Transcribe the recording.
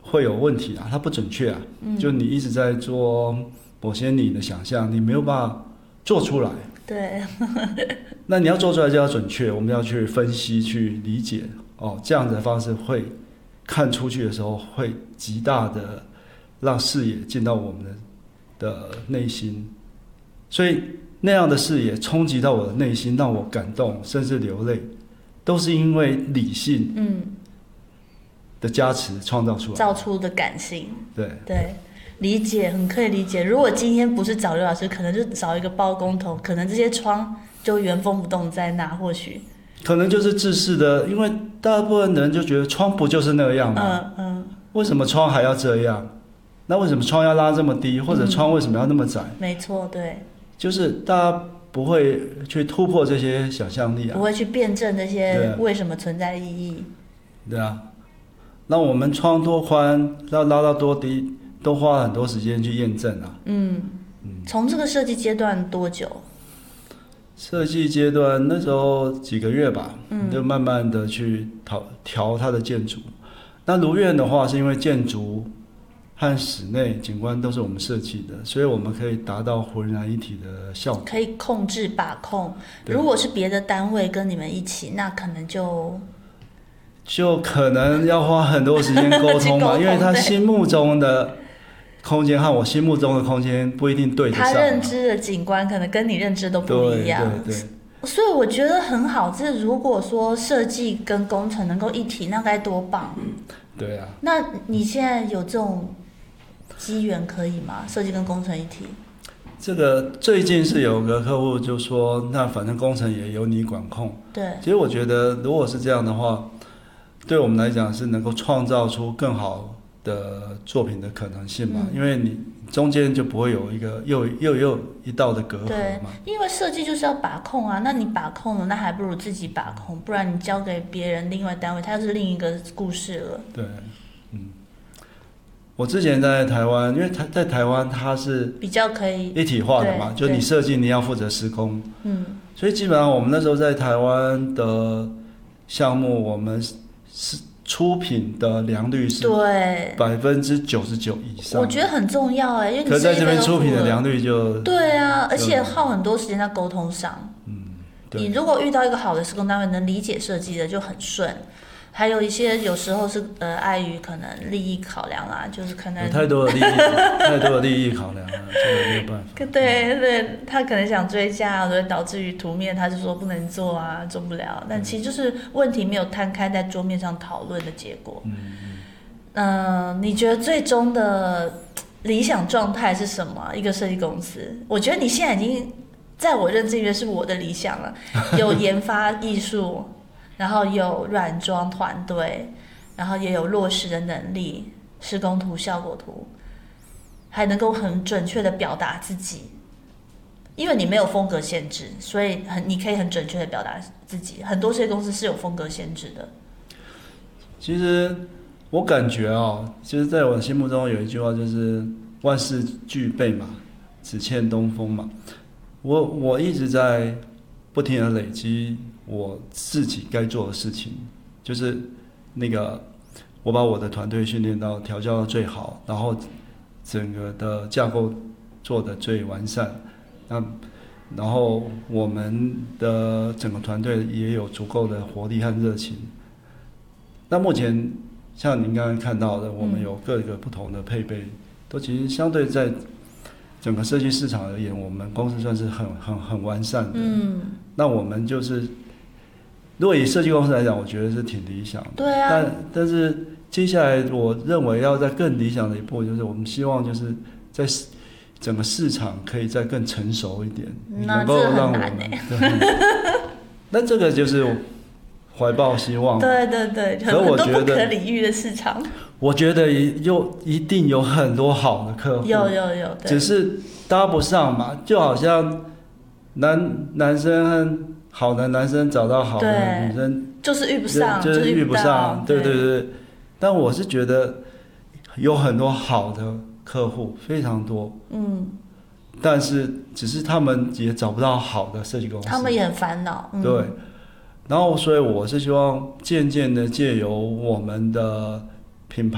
会有问题啊，它不准确啊，就你一直在做某些你的想象，你没有办法做出来。 对， 那你要做出来就要准确，我们要去分析、去理解哦，这样子的方式会看出去的时候，会极大的让视野进到我们的内心，所以那样的视野冲击到我的内心，让我感动，甚至流泪，都是因为理性的加持创造出来， 造出的感性。 对对。理解，很可以理解。如果今天不是找刘老师，可能就找一个包工头，可能这些窗就原封不动在那，或许可能就是制式的，因为大部分人就觉得窗不就是那样吗？为什么窗还要这样？那为什么窗要拉这么低，或者窗为什么要那么窄？ 没错，对， 就是大家不会去突破这些想象力啊， 不会去辩证这些为什么存在的意义。 对啊，那我们窗多宽，要拉到多低，都花了很多时间去验证啊。 从这个设计阶段多久？ 设计阶段那时候几个月吧，就慢慢的去调它的建筑。那如愿的话，是因为建筑和室内景观都是我们设计的，所以我们可以达到浑然一体的效果， 可以控制把控。如果是别的单位跟你们一起，那可能就可能要花很多时间沟通嘛，因为他心目中的空间和我心目中的空间不一定对得上， 他认知的景观可能跟你认知都不一样。 对， 所以我觉得很好。这如果说设计跟工程能够一体，那该多棒。 对啊。 那你现在有这种机缘可以吗？设计跟工程一体？ 这个最近是有个客户就说，那反正工程也由你管控。 对。 其实我觉得，如果是这样的话，对我们来讲是能够创造出更好的作品的可能性嘛，因为你中间就不会有一个又一道的隔阂嘛。 对，因为设计就是要把控啊，那你把控了，那还不如自己把控，不然你交给别人另外单位，它就是另一个故事了。 对，我之前在台湾，因为在台湾它是比较可以一体化的嘛，就你设计你要负责施工，所以基本上我们那时候在台湾的项目，我们是出品的良率是99%以上， 我觉得很重要哎，因为你可是在这边出品的良率就对啊，而且耗很多时间在沟通上。你如果遇到一个好的施工单位，能理解设计的就很顺。还有一些有时候是碍于可能利益考量啦，就是可能有太多的利益考量了，这个没有办法。 对，他可能想追加，所以导致于图面他就说不能做啊，做不了。但其实就是问题没有摊开在桌面上讨论的结果。你觉得最终的理想状态是什么？一个设计公司，我觉得你现在已经在我认知里面是我的理想了，有研发艺术。然后有软装团队，然后也有落实的能力，施工图、效果图，还能够很准确的表达自己。因为你没有风格限制，所以你可以很准确的表达自己。很多设计公司是有风格限制的。 其实我感觉就是在我心目中有一句话，就是万事俱备嘛，只欠东风嘛。我一直在不停的累积我自己该做的事情，就是我把我的团队训练到调教到最好，然后整个的架构做得最完善，然后我们的整个团队也有足够的活力和热情。那目前像您刚刚看到的，我们有各个不同的配备，都其实相对在整个设计市场而言，我们公司算是很完善的。那我们就是，如果以设计公司来讲，我觉得是挺理想的。 对啊。 但是接下来我认为要在更理想的一步，就是我们希望就是在整个市场可以再更成熟一点，能够让我们那这个就是怀抱希望。 对，很多不可理喻的市场。 我觉得一定有很多好的客户， 有， 只是搭不上嘛，就好像男生和好的男生找到好的女生， 就是遇不上， 就是遇不上。对。但我是觉得有很多好的客户，非常多。但是只是他们也找不到好的设计公司， 他们也很烦恼。 对。然后所以我是希望渐渐的借由我们的品牌